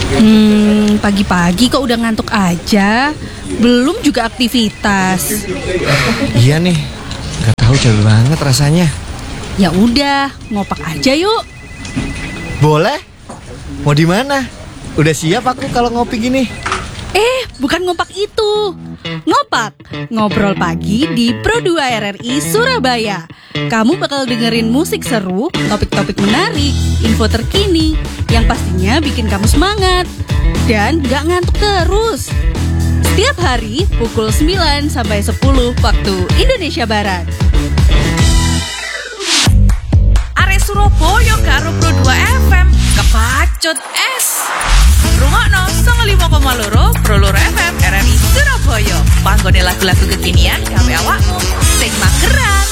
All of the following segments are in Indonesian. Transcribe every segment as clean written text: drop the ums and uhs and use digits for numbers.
Pagi-pagi kok udah ngantuk aja. Belum juga aktivitas. Iya nih, gak tahu capek banget rasanya. Ya udah, ngopak aja yuk. Boleh? Mau di mana? Udah siap aku kalau ngopi gini. Bukan ngopak itu. Ngopak, ngobrol pagi di Pro 2 RRI Surabaya. Kamu bakal dengerin musik seru, topik-topik menarik, info terkini, yang pastinya bikin kamu semangat dan gak ngantuk terus. Setiap hari pukul 9 sampai 10 waktu Indonesia Barat. Are Surabaya karo Pro 2 FM kepacut es. Rungokno 95,2 Pro 2 FM RRI Surabaya. Panggone lagu-lagu kekinian gawe awakmu sing mageran.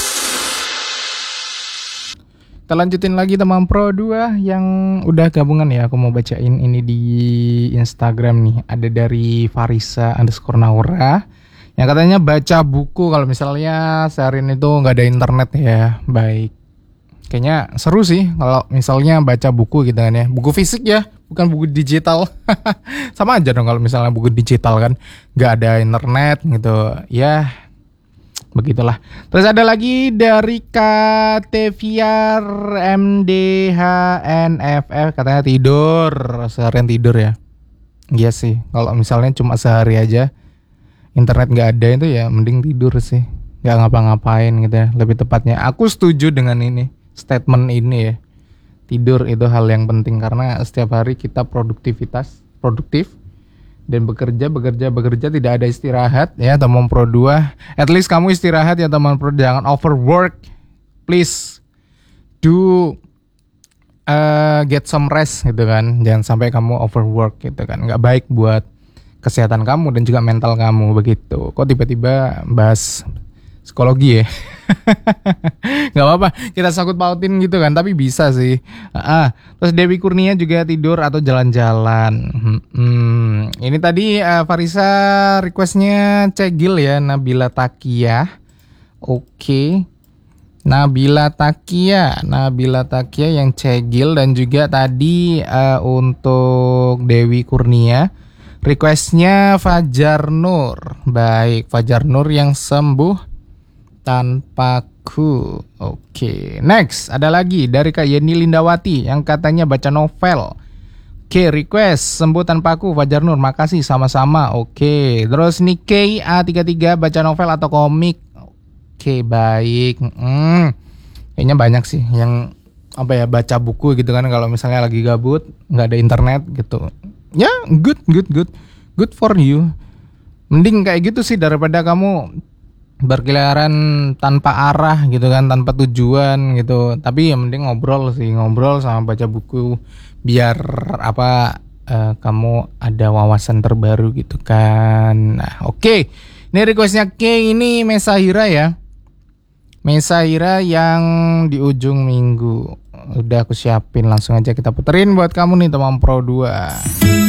Kita lanjutin lagi teman Pro 2 yang udah gabungan ya. Aku mau bacain ini di Instagram nih. Ada dari Farisa_Naura yang katanya baca buku kalau misalnya seharian itu nggak ada internet ya. Baik. Kayaknya seru sih kalau misalnya baca buku gitu kan ya. Buku fisik ya, bukan buku digital. Sama aja dong kalau misalnya buku digital kan nggak ada internet gitu. Ya begitulah. Terus ada lagi dari Kateviar MDHNFF katanya tidur, seharian tidur ya. Iya sih, kalau misalnya cuma sehari aja internet nggak ada itu ya mending tidur sih, nggak ngapa-ngapain gitu ya. Lebih tepatnya aku setuju dengan ini statement ini ya. Tidur itu hal yang penting karena setiap hari kita produktif dan bekerja tidak ada istirahat ya teman Pro 2. At least kamu istirahat ya teman Pro, jangan overwork. Please do get some rest gitu kan. Jangan sampai kamu overwork gitu kan. Nggak baik buat kesehatan kamu dan juga mental kamu begitu. Kok tiba-tiba bahas psikologi ya? Gak apa-apa, kita sangkut pautin gitu kan, tapi bisa sih. Terus Dewi Kurnia juga tidur atau jalan-jalan. Ini tadi Farisa requestnya Cegil ya, Nabila Takia. Oke. Nabila Takia yang Cegil. Dan juga tadi untuk Dewi Kurnia requestnya Fajar Nur. Baik, Fajar Nur yang sembuh tanpaku. Oke, next ada lagi dari Kak Yeni Lindawati yang katanya baca novel. Oke, request sembuh tanpaku Fajar Nur, makasih sama-sama. Oke, terus Nikkei A33 baca novel atau komik. Oke, baik. Kayaknya banyak sih yang baca buku gitu kan kalau misalnya lagi gabut, nggak ada internet gitu. Ya, good for you. Mending kayak gitu sih daripada kamu berkeliaran tanpa arah gitu kan, tanpa tujuan gitu. Tapi ya mending ngobrol sama baca buku biar kamu ada wawasan terbaru gitu kan. Nah, oke. Ini requestnya ini Mesahira ya. Mesahira yang di ujung minggu. Udah aku siapin, langsung aja kita puterin buat kamu nih teman Pro 2.